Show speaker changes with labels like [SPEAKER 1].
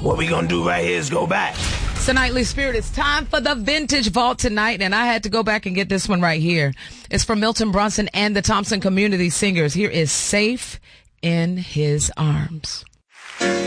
[SPEAKER 1] what we gonna do right here is go back.
[SPEAKER 2] So, Nightly Spirit, it's time for the Vintage Vault tonight, and I had to go back and get this one right here. It's from Milton Brunson and the Thompson Community Singers. Here is Safe in His Arms.